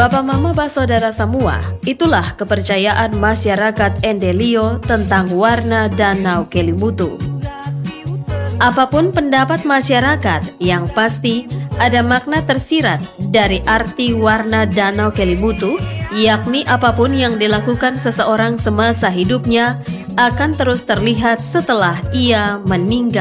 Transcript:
Bapak Mama Saudara semua, itulah kepercayaan masyarakat Endelio tentang warna Danau Kelimutu. Apapun pendapat masyarakat, yang pasti ada makna tersirat dari arti warna Danau Kelimutu, yakni apapun yang dilakukan seseorang semasa hidupnya akan terus terlihat setelah ia meninggal.